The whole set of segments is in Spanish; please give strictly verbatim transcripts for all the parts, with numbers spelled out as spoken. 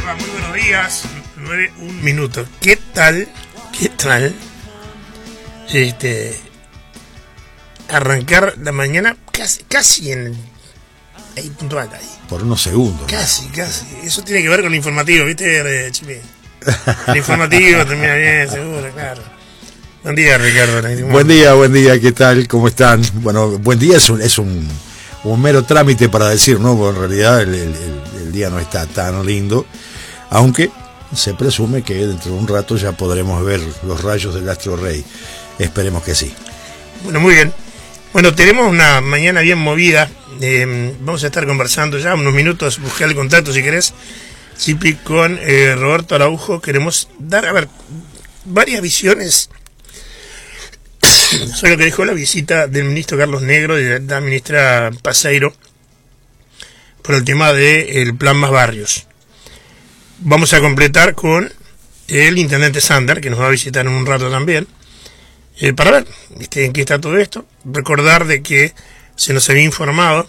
va? Muy buenos días. nueve, un minuto. ¿Qué tal? ¿Qué tal? Este. Arrancar la mañana casi, casi en. Ahí puntual, ahí. Por unos segundos. Casi, ¿no? Casi. Eso tiene que ver con el informativo, ¿viste, Chile? El informativo termina bien, seguro, claro. Buen día, Ricardo. Buen día, buen día, ¿qué tal? ¿Cómo están? Bueno, buen día es un, es un, un mero trámite para decir, ¿no? Porque en realidad el, el, el día no está tan lindo, aunque se presume que dentro de un rato ya podremos ver los rayos del astro rey. Esperemos que sí. Bueno, muy bien. Bueno, tenemos una mañana bien movida. Eh, vamos a estar conversando ya unos minutos. Busqué el contacto si querés, Cipi, con eh, Roberto Araujo. Queremos dar, a ver, varias visiones sobre lo que dejó la visita del ministro Carlos Negro y de la ministra Paseiro por el tema del plan Más Barrios. Vamos a completar con el intendente Sander, que nos va a visitar en un rato también, eh, para ver ¿viste? en qué está todo esto. Recordar de que se nos había informado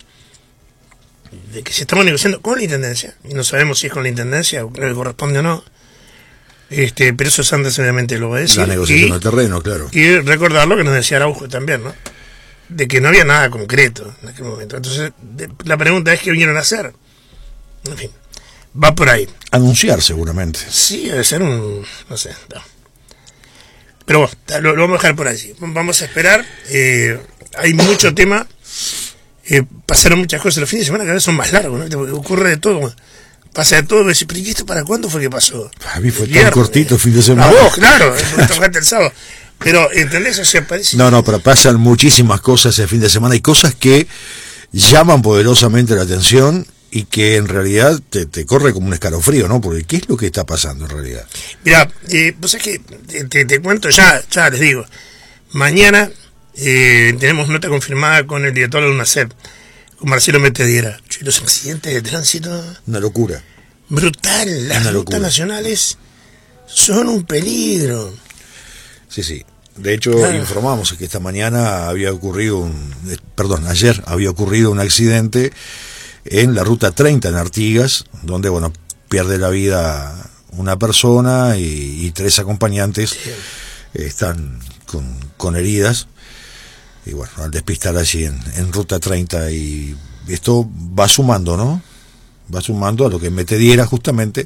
de que se estamos negociando con la intendencia, y no sabemos si es con la intendencia o creo que corresponde o no. Este, pero eso Sander seguramente lo va a decir. La negociación del terreno, claro. Y recordar lo que nos decía Araujo también, ¿no? De que no había nada concreto en aquel momento. Entonces, de, la pregunta es qué vinieron a hacer. En fin, va por ahí. Anunciar, seguramente. Sí, debe ser un... no sé. No. Pero bueno, lo, lo vamos a dejar por allí. Vamos a esperar. Eh, hay mucho tema. Eh, pasaron muchas cosas. Los fines de semana cada vez son más largos, ¿no? Ocurre de todo. Pasa de todo, decís, pero ¿y esto para cuándo fue que pasó? A mí fue el tan viernes, cortito el fin de semana. A vos, claro, tocaste el sábado. Pero, ¿entendés? O sea, parece... No, no, pero pasan muchísimas cosas el fin de semana. Hay cosas que llaman poderosamente la atención y que en realidad te, te corre como un escalofrío, ¿no? Porque ¿qué es lo que está pasando en realidad? Mirá, eh, vos sabés que te, te, te cuento ya, ya les digo. Mañana eh, tenemos nota confirmada con el director de UNACEP, con Marcelo Metediera. Los accidentes de tránsito... Una locura. Brutal. Las rutas nacionales son un peligro. Sí, sí. De hecho, claro, informamos que esta mañana había ocurrido un... Perdón, ayer había ocurrido un accidente en la ruta treinta en Artigas, donde, bueno, pierde la vida una persona y, y tres acompañantes sí. están con, con heridas. Y bueno, al despistar allí en, en ruta treinta, y esto va sumando, ¿no? Va sumando a lo que Metediera justamente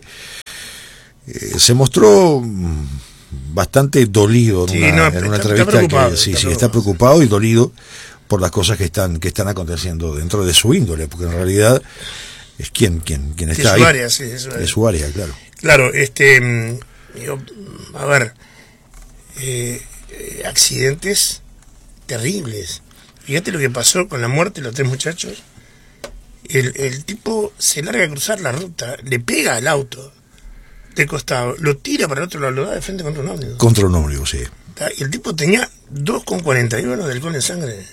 eh, se mostró bastante dolido en sí, una, no, en una está, entrevista está que sí, está sí, está preocupado y dolido por las cosas que están que están aconteciendo dentro de su índole, porque en realidad es quien quien quien está es ahí. Su área, sí, es su área. Es su área, claro. Claro, este, yo, a ver, eh, eh, accidentes terribles. Fíjate lo que pasó con la muerte de los tres muchachos. El, el tipo se larga a cruzar la ruta, le pega al auto de costado, lo tira para el otro lado, lo da de frente contra un ómnibus. Contra un ómnibus, sí. Y el tipo tenía dos coma cuarenta y uno de alcohol en sangre.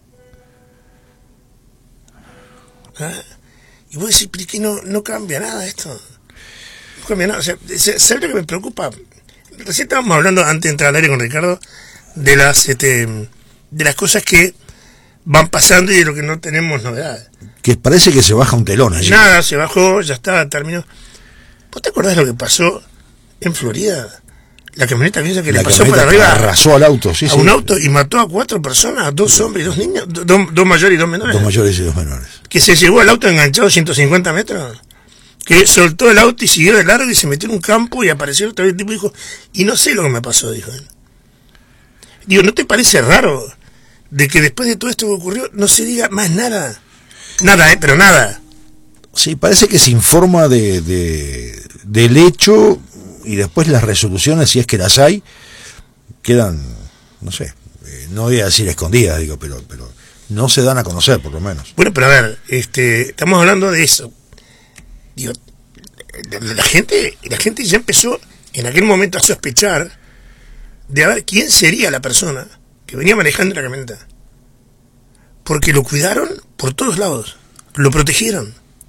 ¿Ah? Y vos decís, pero es que no, no cambia nada esto. No cambia nada. O sea, ¿sabes lo que me preocupa? Recién estábamos hablando, antes de entrar al aire con Ricardo, de las este, de las cosas que van pasando y de lo que no tenemos novedades. Que parece que se baja un telón allí. Nada, se bajó, ya está, terminó. ¿Vos te acordás de lo que pasó en Florida? La camioneta que, que le pasó por arriba. Arrasó al auto, sí, a sí. un auto y mató a cuatro personas, dos hombres y dos niños, do, dos mayores y dos menores. Dos mayores y dos menores. Que se llevó al auto enganchado ciento cincuenta metros. Que soltó el auto y siguió de largo y se metió en un campo y apareció otra vez el tipo y dijo, y no sé lo que me pasó, dijo él. Digo, ¿no te parece raro de que después de todo esto que ocurrió no se diga más nada? Nada, ¿eh? Pero nada. Sí, parece que se informa de, de del hecho y después las resoluciones, si es que las hay, quedan, no sé, eh, no voy a decir escondidas, digo, pero pero no se dan a conocer, por lo menos. Bueno, pero a ver, este, estamos hablando de eso. Digo, la gente, la gente ya empezó en aquel momento a sospechar de a ver quién sería la persona que venía manejando la camioneta. Porque lo cuidaron por todos lados, lo protegieron.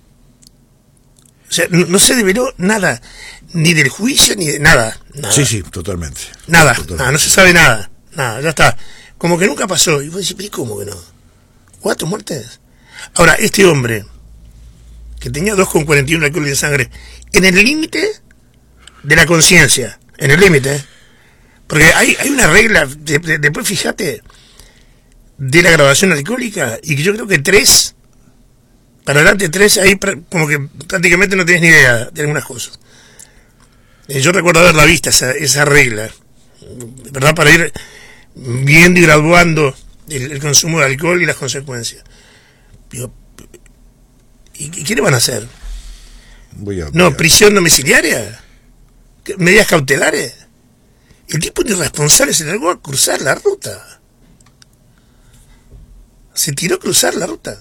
O sea, no, no se develó nada, ni del juicio, ni de nada. nada. Sí, sí, totalmente. Nada, totalmente. nada, no se sabe nada, nada, ya está. Como que nunca pasó. Y vos decís, pero ¿cómo que no? ¿Cuatro muertes? Ahora, este hombre, que tenía dos coma cuarenta y uno de alcohol en sangre, en el límite de la conciencia, en el límite, ¿eh? Porque hay, hay una regla, de, de, después fíjate, de la graduación alcohólica, y que yo creo que tres, para adelante tres, ahí como que prácticamente no tenés ni idea de algunas cosas. Eh, yo recuerdo haberla vista, esa, esa regla, ¿verdad? Para ir viendo y graduando el, el consumo de alcohol y las consecuencias. Digo, ¿y qué le van a hacer? Voy a, no, voy a... prisión domiciliaria, medidas cautelares. El tipo irresponsable se largó a cruzar la ruta. Se tiró a cruzar la ruta.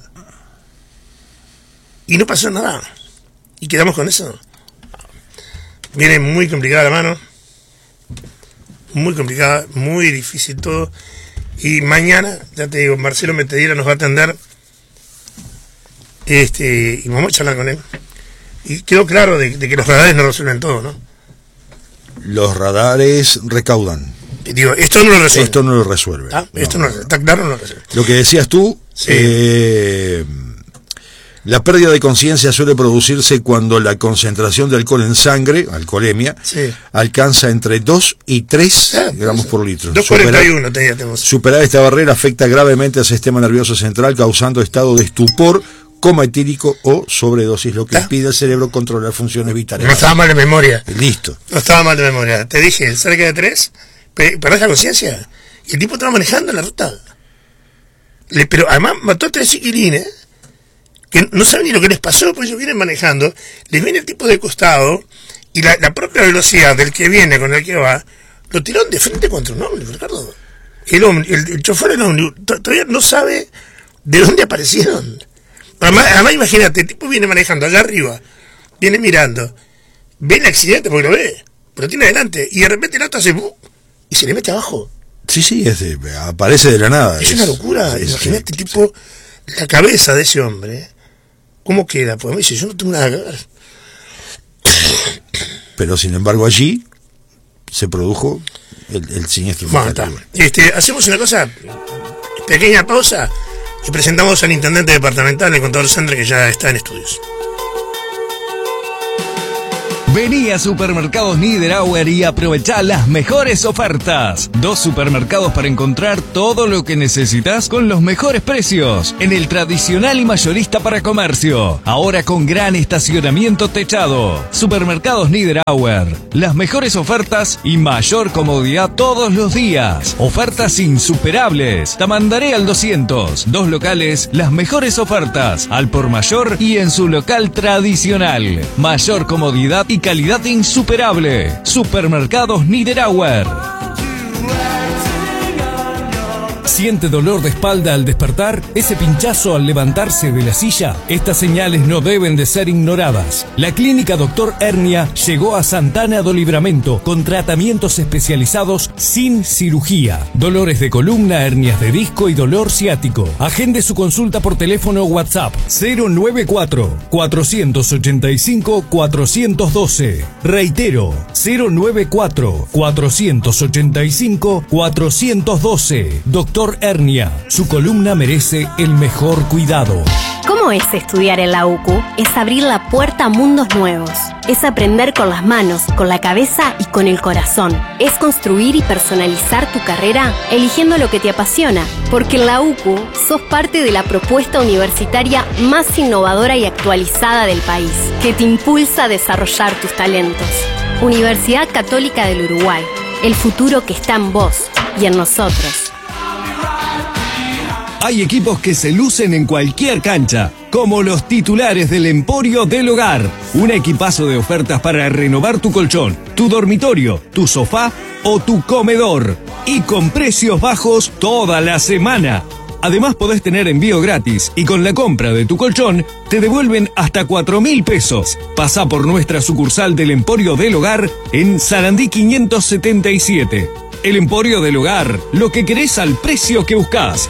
Y no pasó nada. Y quedamos con eso. Viene muy complicada la mano. Muy complicada, muy difícil todo. Y mañana, ya te digo, Marcelo Metediera nos va a atender. Este, y vamos a charlar con él. Y quedó claro de, de que los radares no resuelven todo, ¿no? Los radares recaudan. Digo, esto no lo resuelve. Esto no lo resuelve. ¿Ah? No, esto no, no. Está claro, no lo resuelve. Lo que decías tú, sí. eh, la pérdida de conciencia suele producirse cuando la concentración de alcohol en sangre, alcoholemia, sí. alcanza entre dos y tres ah, gramos por litro. dos coma cuarenta y uno tenía, tenemos. Superar esta barrera afecta gravemente al sistema nervioso central, causando estado de estupor, coma etílico o sobredosis, lo que ¿Ah? impide al cerebro controlar funciones vitales. No estaba mal de memoria. Listo. No estaba mal de memoria. Te dije, cerca de tres, perdés la conciencia. Y el tipo estaba manejando en la ruta. Le, pero además mató a tres chiquilines que no saben ni lo que les pasó, pues ellos vienen manejando, les viene el tipo de costado y la, la propia velocidad del que viene con el que va, lo tiraron de frente contra un ómnibus, Ricardo. El, el, el chofer del ómnibus todavía no sabe de dónde aparecieron. Además, además, imagínate, el tipo viene manejando allá arriba, viene mirando, ve el accidente porque lo ve, pero tiene adelante, y de repente el auto hace ¡bum! Y se le mete abajo. Sí, sí, es de, aparece de la nada. Es, es una locura. Es, imagínate, sí, tipo, sí. La cabeza de ese hombre, ¿cómo queda? Pues me dice, yo no tengo nada que ver. Pero sin embargo allí se produjo el, el siniestro. Bueno, este, hacemos una cosa, pequeña pausa. Y presentamos al intendente departamental, el contador Sandra, que ya está en estudios. Vení a Supermercados Niederauer y aprovechá las mejores ofertas. Dos supermercados para encontrar todo lo que necesitas con los mejores precios. En el tradicional y mayorista para comercio. Ahora con gran estacionamiento techado. Supermercados Niederauer. Las mejores ofertas y mayor comodidad todos los días. Ofertas insuperables. Tamandaré al doscientos. Dos locales, las mejores ofertas. Al por mayor y en su local tradicional. Mayor comodidad y calidad insuperable. Supermercados Niederauer. ¿Siente dolor de espalda al despertar? ¿Ese pinchazo al levantarse de la silla? Estas señales no deben de ser ignoradas. La clínica Doctor Hernia llegó a Santana do Livramento con tratamientos especializados sin cirugía. Dolores de columna, hernias de disco y dolor ciático. Agende su consulta por teléfono o WhatsApp cero nueve cuatro, cuatro ocho cinco, cuatro uno dos. Reitero, cero nueve cuatro, cuatro ocho cinco, cuatro uno dos. Doctor Doctor Hernia, su columna merece el mejor cuidado. ¿Cómo es estudiar en la U C U? Es abrir la puerta a mundos nuevos. Es aprender con las manos, con la cabeza y con el corazón. Es construir y personalizar tu carrera eligiendo lo que te apasiona. Porque en la U C U sos parte de la propuesta universitaria más innovadora y actualizada del país, que te impulsa a desarrollar tus talentos. Universidad Católica del Uruguay. El futuro que está en vos y en nosotros. Hay equipos que se lucen en cualquier cancha, como los titulares del Emporio del Hogar. Un equipazo de ofertas para renovar tu colchón, tu dormitorio, tu sofá o tu comedor. Y con precios bajos toda la semana. Además podés tener envío gratis y con la compra de tu colchón te devuelven hasta cuatro mil pesos. Pasá por nuestra sucursal del Emporio del Hogar en Sarandí quinientos setenta y siete. El Emporio del Hogar, lo que querés al precio que buscás.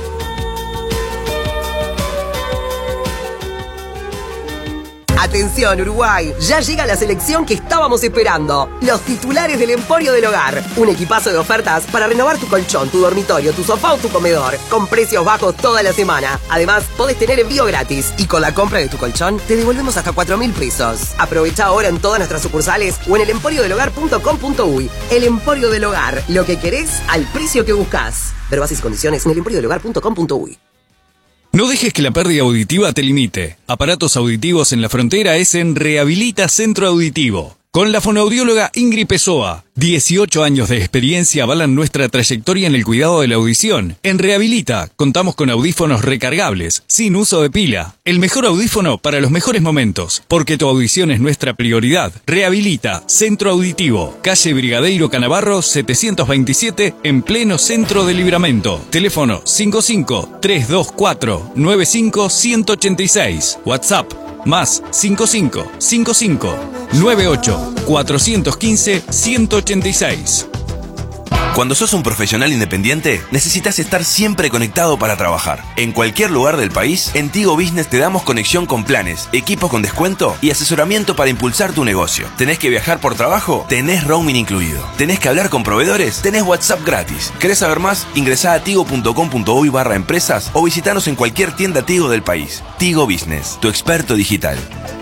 Atención, Uruguay, ya llega la selección que estábamos esperando. Los titulares del Emporio del Hogar. Un equipazo de ofertas para renovar tu colchón, tu dormitorio, tu sofá o tu comedor. Con precios bajos toda la semana. Además, podés tener envío gratis. Y con la compra de tu colchón, te devolvemos hasta cuatro mil pesos. Aprovecha ahora en todas nuestras sucursales o en el emporio del hogar punto com punto uy. El Emporio del Hogar. Lo que querés al precio que buscás. Ver bases y condiciones en el emporio del hogar punto com punto uy. No dejes que la pérdida auditiva te limite. Aparatos auditivos en la frontera es en Rehabilita Centro Auditivo. Con la fonoaudióloga Ingrid Pessoa. dieciocho años de experiencia avalan nuestra trayectoria en el cuidado de la audición. En Rehabilita contamos con audífonos recargables, sin uso de pila. El mejor audífono para los mejores momentos. Porque tu audición es nuestra prioridad. Rehabilita Centro Auditivo. Calle Brigadeiro Canavarro setecientos veintisiete en pleno centro de Libramento. Teléfono cinco cinco, tres dos cuatro, nueve cinco, uno ocho seis. WhatsApp más cinco cinco, cinco cinco, nueve ocho, cuatro uno cinco, uno ocho seis. Cuando sos un profesional independiente, necesitas estar siempre conectado para trabajar. En cualquier lugar del país, en Tigo Business te damos conexión con planes, equipos con descuento y asesoramiento para impulsar tu negocio. ¿Tenés que viajar por trabajo? Tenés roaming incluido. ¿Tenés que hablar con proveedores? Tenés WhatsApp gratis. ¿Querés saber más? Ingresá a tigo punto com punto uy barra empresas o visitanos en cualquier tienda Tigo del país. Tigo Business, tu experto digital.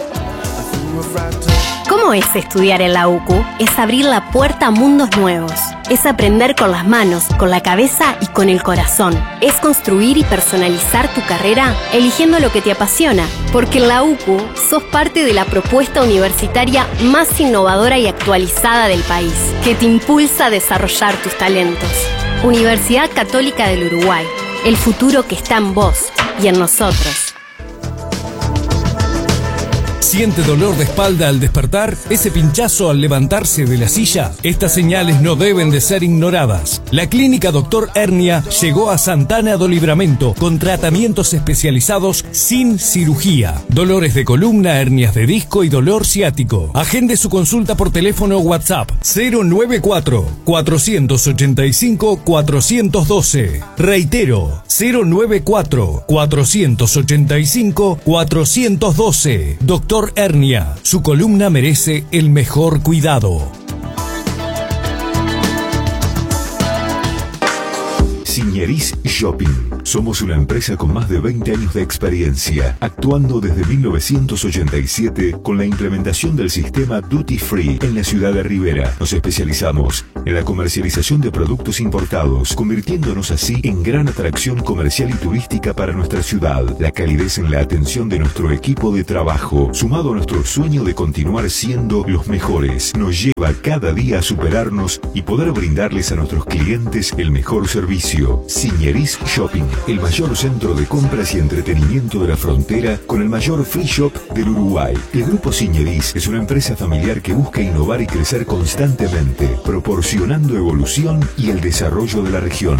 ¿Cómo es estudiar en la U C U? Es abrir la puerta a mundos nuevos. Es aprender con las manos, con la cabeza y con el corazón. Es construir y personalizar tu carrera eligiendo lo que te apasiona. Porque en la U C U sos parte de la propuesta universitaria más innovadora y actualizada del país, que te impulsa a desarrollar tus talentos. Universidad Católica del Uruguay. El futuro que está en vos y en nosotros. ¿Siente dolor de espalda al despertar? ¿Ese pinchazo al levantarse de la silla? Estas señales no deben de ser ignoradas. La clínica Doctor Hernia llegó a Santana do Livramento con tratamientos especializados sin cirugía. Dolores de columna, hernias de disco y dolor ciático. Agende su consulta por teléfono o WhatsApp cero nueve cuatro, cuatro ocho cinco, cuatro uno dos. Reitero, cero nueve cuatro, cuatro ocho cinco, cuatro uno dos. Doctor Hernia, su columna merece el mejor cuidado. Signeris Shopping. Somos una empresa con más de veinte años de experiencia, actuando desde mil novecientos ochenta y siete con la implementación del sistema Duty Free en la ciudad de Rivera. Nos especializamos en la comercialización de productos importados, convirtiéndonos así en gran atracción comercial y turística para nuestra ciudad. La calidez en la atención de nuestro equipo de trabajo, sumado a nuestro sueño de continuar siendo los mejores, nos lleva cada día a superarnos y poder brindarles a nuestros clientes el mejor servicio. Signeris Shopping, el mayor centro de compras y entretenimiento de la frontera con el mayor free shop del Uruguay. El Grupo Signeris es una empresa familiar que busca innovar y crecer constantemente, proporcionando evolución y el desarrollo de la región.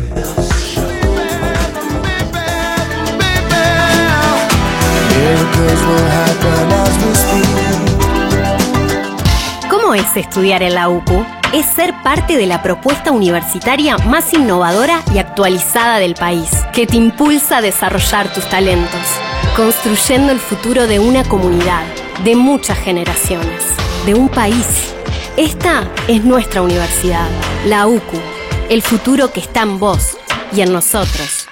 ¿Cómo es estudiar en la U C U? Es ser parte de la propuesta universitaria más innovadora y actualizada del país, que te impulsa a desarrollar tus talentos, construyendo el futuro de una comunidad, de muchas generaciones, de un país. Esta es nuestra universidad, la U C U, el futuro que está en vos y en nosotros.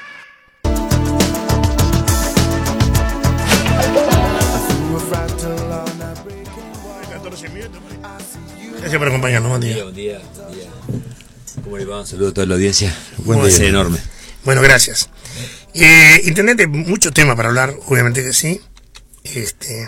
Gracias por acompañarnos. Buen día. Buen día, buen día. ¿Cómo le va? Un saludo a toda la audiencia. Buen día. Enorme. Bueno, gracias. Eh, Intendente, mucho tema para hablar, obviamente que sí. Este,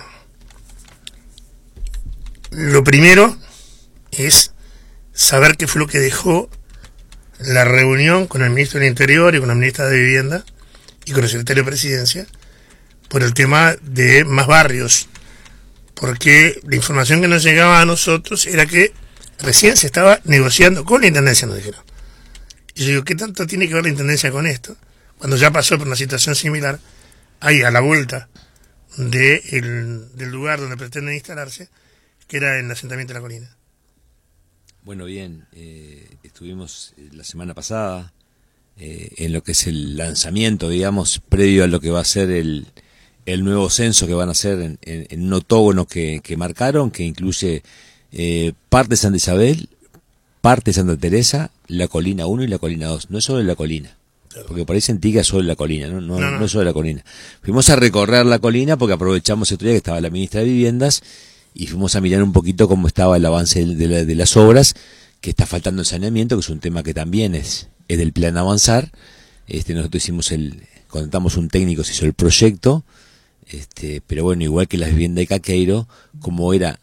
lo primero es saber qué fue lo que dejó la reunión con el ministro del Interior y con la ministra de Vivienda y con el secretario de Presidencia por el tema de más barrios. Porque la información que nos llegaba a nosotros era que recién se estaba negociando con la Intendencia, nos dijeron. Y yo digo, ¿qué tanto tiene que ver la Intendencia con esto? Cuando ya pasó por una situación similar, ahí a la vuelta de el, del lugar donde pretenden instalarse, que era en el asentamiento de la colina. Bueno, bien, eh, estuvimos la semana pasada eh, en lo que es el lanzamiento, digamos, previo a lo que va a ser el, el nuevo censo que van a hacer en, en, en un octógono que, que marcaron, que incluye eh, parte de Santa Isabel, parte de Santa Teresa, la colina uno y la colina dos. No es solo la colina, porque por ahí se indica solo la colina, no, no, no, no. no es solo la colina. Fuimos a recorrer la colina porque aprovechamos el otro día que estaba la ministra de Viviendas y fuimos a mirar un poquito cómo estaba el avance de, la, de las obras, que está faltando el saneamiento, que es un tema que también es, es del plan avanzar. Este, nosotros hicimos el, contratamos un técnico, se hizo el proyecto, este, pero bueno, igual que la vivienda de Caqueiro, como era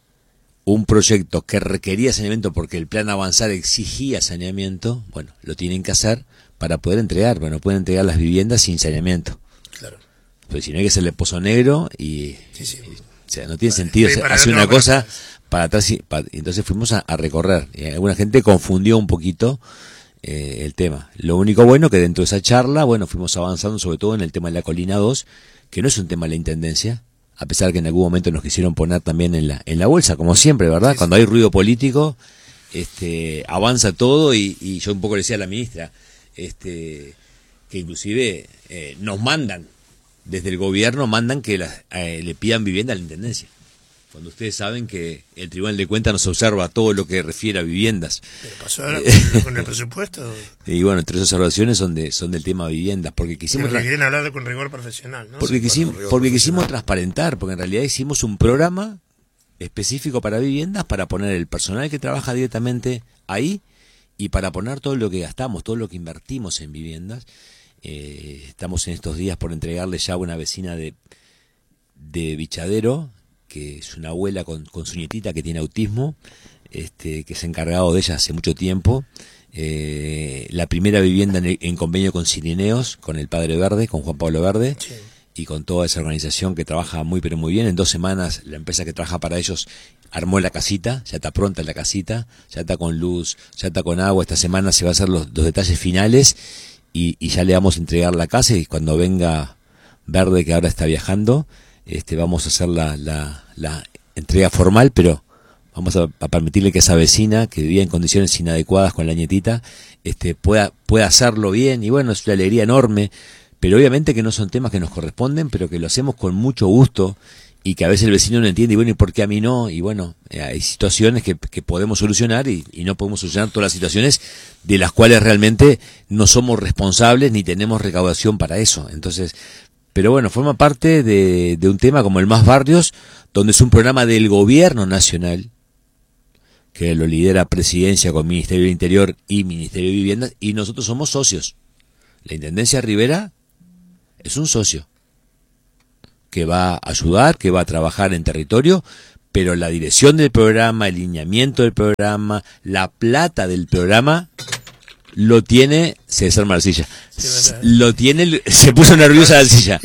un proyecto que requería saneamiento porque el plan avanzar exigía saneamiento, bueno, lo tienen que hacer para poder entregar, pero no pueden entregar las viviendas sin saneamiento. Claro. Pero si no hay que hacerle pozo negro y, sí, sí. y o sea, no tiene vale, sentido hacer, hacer una cosa para, para atrás y para, entonces fuimos a, a recorrer. Y alguna gente confundió un poquito eh, el tema. Lo único bueno que dentro de esa charla, bueno, fuimos avanzando sobre todo en el tema de la colina dos, que no es un tema de la intendencia, a pesar que en algún momento nos quisieron poner también en la en la bolsa, como siempre, ¿verdad? Sí, Cuando sí. hay ruido político, este avanza todo y, y yo un poco le decía a la ministra, este que inclusive eh, nos mandan, desde el gobierno mandan que la, eh, le pidan vivienda a la intendencia. Cuando ustedes saben que el Tribunal de Cuentas nos observa todo lo que refiere a viviendas. ¿Pero pasó ahora con el presupuesto? Y bueno, tres observaciones son de son del tema viviendas, porque quisimos... Pero quieren hablar con rigor profesional, ¿no? Porque, sí, quisimos, porque quisimos transparentar, porque en realidad hicimos un programa específico para viviendas, para poner el personal que trabaja directamente ahí, y para poner todo lo que gastamos, todo lo que invertimos en viviendas. Eh, estamos en estos días por entregarle ya a una vecina de, de Bichadero, que es una abuela con, con su nietita que tiene autismo, este, que se ha encargado de ella hace mucho tiempo, eh, la primera vivienda en, en convenio con Cirineos, con el Padre Verde, con Juan Pablo Verde, sí. y con toda esa organización que trabaja muy pero muy bien. En dos semanas la empresa que trabaja para ellos armó la casita, ya está pronta la casita, ya está con luz, ya está con agua. Esta semana se va a hacer los, los detalles finales y, y ya le vamos a entregar la casa, y cuando venga Verde, que ahora está viajando, este vamos a hacer la, la, la entrega formal, pero vamos a, a permitirle que esa vecina que vivía en condiciones inadecuadas con la nietita este pueda, pueda hacerlo bien. Y bueno, es una alegría enorme, pero obviamente que no son temas que nos corresponden, pero que lo hacemos con mucho gusto, y que a veces el vecino no entiende, y bueno, ¿y por qué a mí no? Y bueno, eh, hay situaciones que, que podemos solucionar y, y no podemos solucionar todas las situaciones de las cuales realmente no somos responsables ni tenemos recaudación para eso. Entonces, pero bueno, forma parte de, de un tema como el Más Barrios, donde es un programa del gobierno nacional, que lo lidera Presidencia con Ministerio del Interior y Ministerio de Viviendas, y nosotros somos socios. La Intendencia Rivera es un socio que va a ayudar, que va a trabajar en territorio, pero la dirección del programa, el lineamiento del programa, la plata del programa, lo tiene César Marcilla. Sí, lo tiene, se puso nerviosa la silla.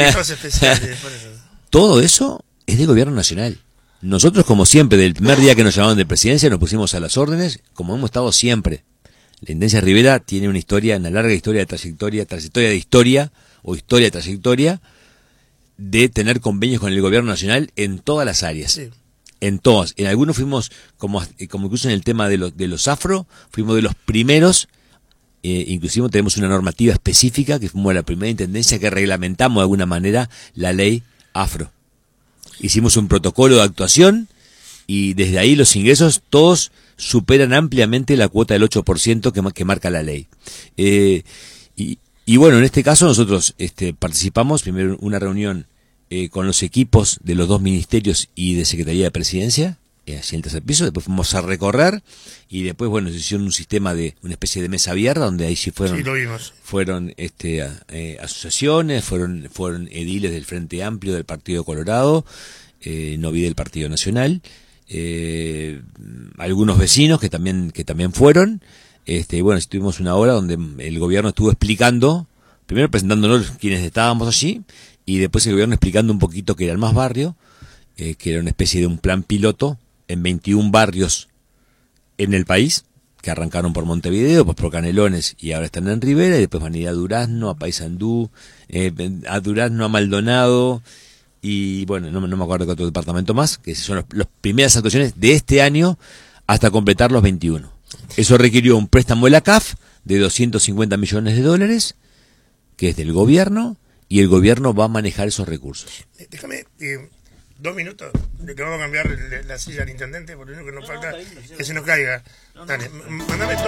Todo eso es del gobierno nacional. Nosotros, como siempre, del primer día que nos llamaron de presidencia, nos pusimos a las órdenes, como hemos estado siempre. La Intendencia Rivera tiene una historia, una larga historia de trayectoria, trayectoria de historia, o historia de trayectoria, de tener convenios con el gobierno nacional en todas las áreas. Sí. En todas. En algunos fuimos, como, como incluso en el tema de los, de los afro, fuimos de los primeros, eh, inclusive tenemos una normativa específica, que fuimos la primera intendencia que reglamentamos de alguna manera la ley afro. Hicimos un protocolo de actuación, y desde ahí los ingresos todos superan ampliamente la cuota del ocho por ciento que, que marca la ley. Eh, y, y bueno, en este caso nosotros este, participamos primero en una reunión eh, con los equipos de los dos ministerios y de Secretaría de Presidencia, eh, allí en el tercer piso. Después fuimos a recorrer, y después, bueno, se hicieron un sistema de, una especie de mesa abierta, donde ahí sí fueron, sí, lo vimos. fueron este, eh, asociaciones, fueron, fueron ediles del Frente Amplio del Partido Colorado, eh, no vi del Partido Nacional, eh, algunos vecinos que también, que también fueron. Este, y bueno, estuvimos una hora donde el gobierno estuvo explicando, primero presentándonos quienes estábamos allí, y después el gobierno explicando un poquito qué era el Más Barrio, eh, que era una especie de un plan piloto en veintiún barrios en el país, que arrancaron por Montevideo, pues por Canelones, y ahora están en Rivera, y después van a ir a Durazno, a Paysandú, eh, a Durazno, a Maldonado, y bueno, no, no me acuerdo de otro departamento más, que son las los primeras actuaciones de este año hasta completar los veintiuno. Eso requirió un préstamo de la C A F de doscientos cincuenta millones de dólares, que es del gobierno, y el gobierno va a manejar esos recursos. Déjame eh, dos minutos, de que vamos a cambiar la silla al intendente, porque lo único que nos falta es que se nos caiga. Dale, mandame todo.